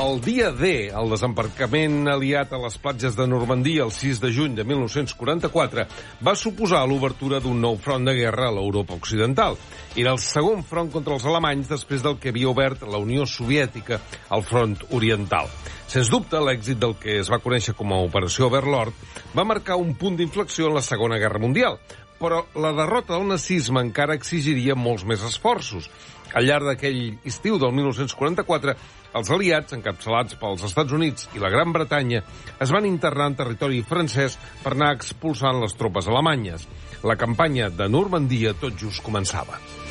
El dia D, el desembarcament aliat a les platges de Normandia el 6 de juny de 1944, va suposar l'obertura d'un nou front de guerra a l'Europa occidental. Era el segon front contra els alemanys després del que havia obert la Unió Soviètica al front oriental. Sens dubte, l'èxit del que es va conèixer com a Operació Overlord va marcar un punt d'inflexió en la Segona Guerra Mundial, però la derrota del nazisme encara exigiria molts més esforços. Al llarg d'aquell estiu del 1944, els aliats, encapçalats pels Estats Units i la Gran Bretanya, es van internar en territori francès per anar expulsant les tropes alemanyes. La campanya de Normandia tot just començava.